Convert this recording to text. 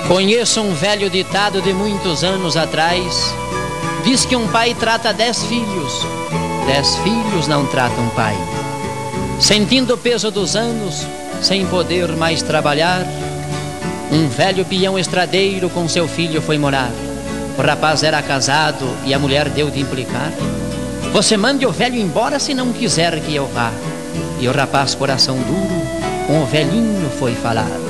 Conheço um velho ditado de muitos anos atrás. Diz que um pai trata 10 filhos, 10 filhos não tratam pai. Sentindo o peso dos anos, sem poder mais trabalhar, um velho peão estradeiro com seu filho foi morar. O rapaz era casado e a mulher deu de implicar: você mande o velho embora se não quiser que eu vá. E o rapaz, coração duro, com o velhinho foi falar: